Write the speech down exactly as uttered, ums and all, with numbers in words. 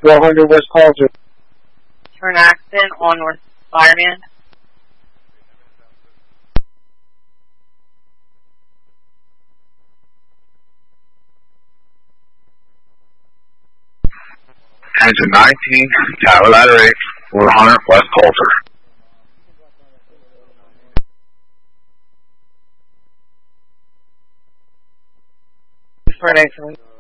four hundred West Coulter. Turn accident on North Fireman. Engine nineteen, Tower Ladder eight, four hundred West Coulter. For an accident.